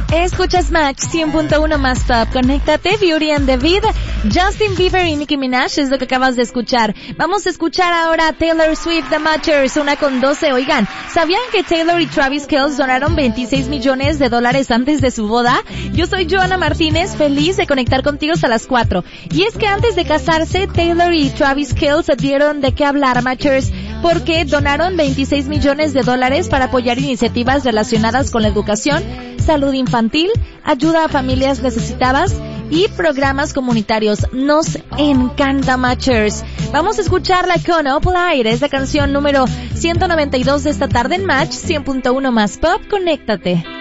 Escuchas Match 100.1 más Top. Conéctate, Beauty and the Beat. Justin Bieber y Nicki Minaj es lo que acabas de escuchar. Vamos a escuchar ahora a Taylor Swift, The Matchers, 1:12. Oigan, ¿sabían que Taylor y Travis Kelce donaron $26 millones antes de su boda? Yo soy Joana Martínez, feliz de conectar contigo hasta las 4. Y es que antes de casarse, Taylor y Travis Kelce dieron de qué hablar, Matchers, porque donaron $26 millones para apoyar iniciativas relacionadas con la educación, salud infantil, ayuda a familias necesitadas y programas comunitarios. Nos encanta, Matchers. Vamos a escucharla con Up Light, es la canción número 192 de esta tarde en Match 100.1 más Pop. Conéctate.